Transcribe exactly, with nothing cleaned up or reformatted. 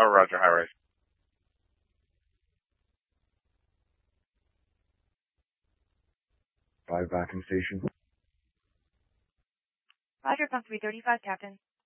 Oh, roger, high rise. Five back in station. Roger, come three thirty-five, Captain.